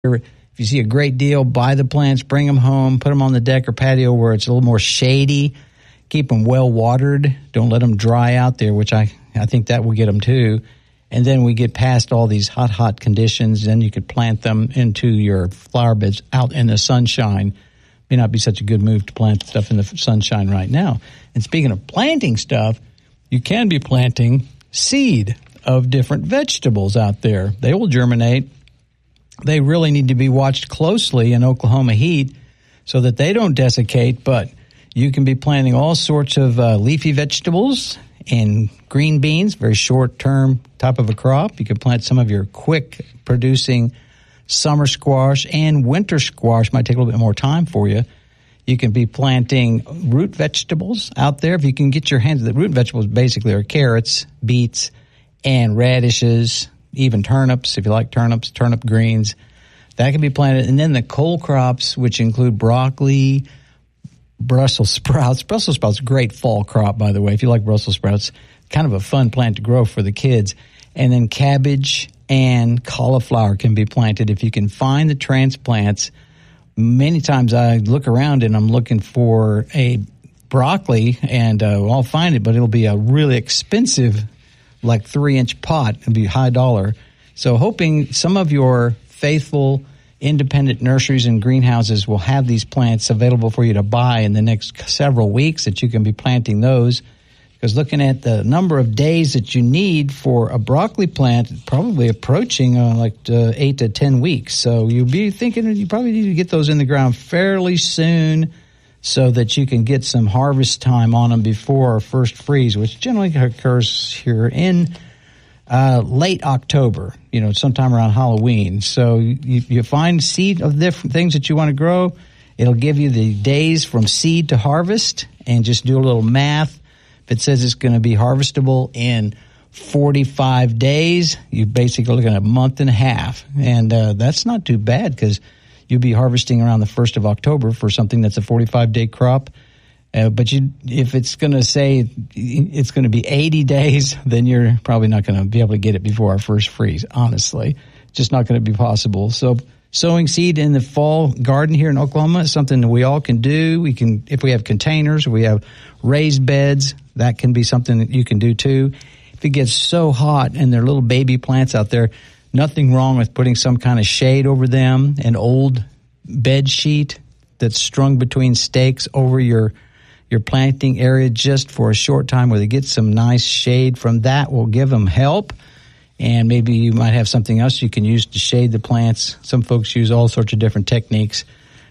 If you see a great deal, buy the plants, bring them home, put them on the deck or patio where it's a little more shady. Keep them well watered. Don't let them dry out there, which I think that will get them too. And then we get past all these hot conditions, then you could plant them into your flower beds out in the sunshine. May not be such a good move to plant stuff in the sunshine right now. And speaking of planting stuff, you can be planting seed of different vegetables out there. They will germinate. They really need to be watched closely in Oklahoma heat so that they don't desiccate, but you can be planting all sorts of leafy vegetables and green beans, very short-term type of a crop. You can plant some of your quick-producing summer squash and winter squash. Might take a little bit more time for you. You can be planting root vegetables out there. If you can get your hands, the root vegetables basically are carrots, beets, and radishes, even turnips, if you like turnips, turnip greens. That can be planted. And then the cole crops, which include broccoli, Brussels sprouts. Brussels sprouts, great fall crop, by the way. If you like Brussels sprouts, kind of a fun plant to grow for the kids. And then cabbage and cauliflower can be planted if you can find the transplants. Many times I look around and I'm looking for a broccoli, and I'll find it, but it'll be a really expensive, like 3-inch pot. It'll be high dollar. So hoping some of your faithful independent nurseries and greenhouses will have these plants available for you to buy in the next several weeks, that you can be planting those. Because looking at the number of days that you need for a broccoli plant, probably approaching 8 to 10 weeks. So you'll be thinking you probably need to get those in the ground fairly soon so that you can get some harvest time on them before our first freeze, which generally occurs here in late October, sometime around Halloween. So you find seed of different things that you want to grow. It'll give you the days from seed to harvest, and just do a little math. If it says it's going to be harvestable in 45 days, you're basically looking at a month and a half. And that's not too bad, because you'll be harvesting around the 1st of October for something that's a 45-day crop. But if it's going to say it's going to be 80 days, then you're probably not going to be able to get it before our first freeze, honestly. It's just not going to be possible. So sowing seed in the fall garden here in Oklahoma is something that we all can do. We can, if we have containers, we have raised beds, that can be something that you can do too. If it gets so hot and there are little baby plants out there, nothing wrong with putting some kind of shade over them, an old bed sheet that's strung between stakes over your planting area just for a short time, where they get some nice shade from that will give them help. And maybe you might have something else you can use to shade the plants. Some folks use all sorts of different techniques,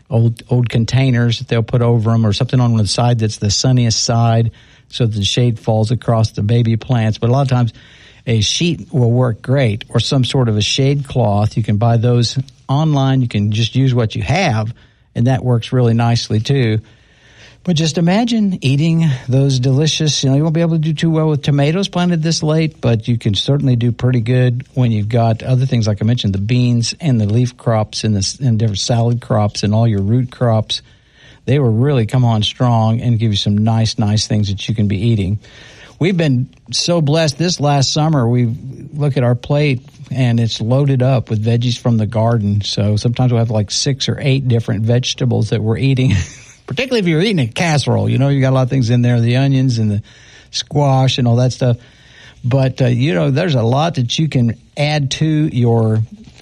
old containers that they'll put over them, or something on the side that's the sunniest side so that the shade falls across the baby plants. But a lot of times a sheet will work great, or some sort of a shade cloth. You can buy those online. You can just use what you have, and that works really nicely too. But just imagine eating those delicious, you won't be able to do too well with tomatoes planted this late, but you can certainly do pretty good when you've got other things, like I mentioned, the beans and the leaf crops and different salad crops and all your root crops. They will really come on strong and give you some nice things that you can be eating. We've been so blessed this last summer. We look at our plate and it's loaded up with veggies from the garden. So sometimes we'll have like 6 or 8 different vegetables that we're eating. Particularly if you're eating a casserole, you got a lot of things in there, the onions and the squash and all that stuff. But, there's a lot that you can add to your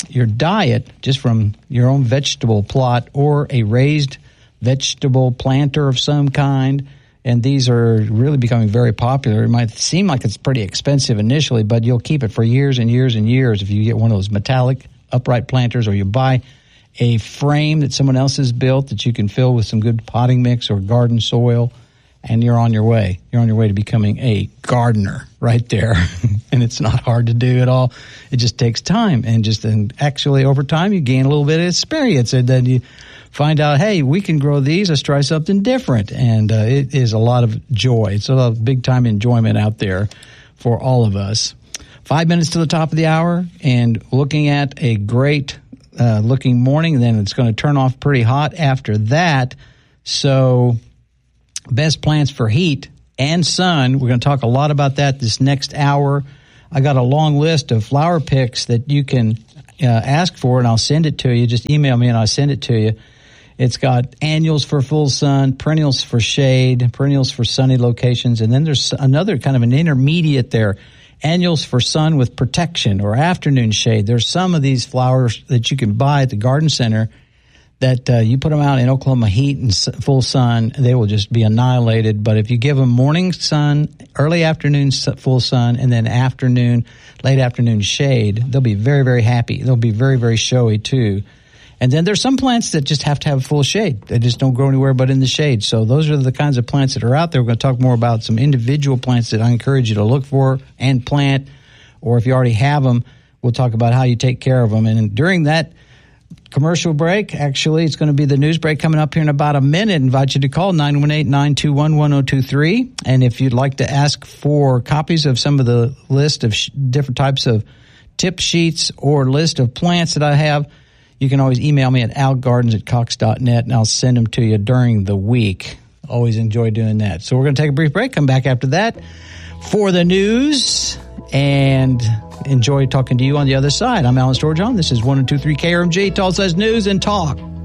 diet just from your own vegetable plot or a raised vegetable planter of some kind. And these are really becoming very popular. It might seem like it's pretty expensive initially, but you'll keep it for years and years and years if you get one of those metallic upright planters, or you buy a frame that someone else has built that you can fill with some good potting mix or garden soil, and you're on your way. You're on your way to becoming a gardener right there. And it's not hard to do at all. It just takes time. And actually over time you gain a little bit of experience, and then you find out, hey, we can grow these. Let's try something different. And it is a lot of joy. It's a lot of big-time enjoyment out there for all of us. 5 minutes to the top of the hour, and looking at a great looking morning, and then it's going to turn off pretty hot after that. So best plants for heat and sun. We're going to talk a lot about that this next hour. I got a long list of flower picks that you can ask for, and I'll send it to you. Just email me and I'll send it to you. It's got annuals for full sun, perennials for shade, perennials for sunny locations, and then there's another kind of an intermediate there, annuals for sun with protection or afternoon shade. There's some of these flowers that you can buy at the garden center that you put them out in Oklahoma heat and full sun, they will just be annihilated. But if you give them morning sun, early afternoon full sun, and then late afternoon shade, they'll be very, very happy. They'll be very, very showy too. And then there's some plants that just have to have full shade. They just don't grow anywhere but in the shade. So those are the kinds of plants that are out there. We're going to talk more about some individual plants that I encourage you to look for and plant. Or if you already have them, we'll talk about how you take care of them. And during that commercial break, actually, it's going to be the news break coming up here in about a minute. I invite you to call 918-921-1023. And if you'd like to ask for copies of some of the list of different types of tip sheets or list of plants that I have, you can always email me at algardens@cox.net, and I'll send them to you during the week. Always enjoy doing that. So we're going to take a brief break, come back after that for the news, and enjoy talking to you on the other side. I'm Alan Storjohn. This is 102.3 KRMG, Tulsa's News and Talk.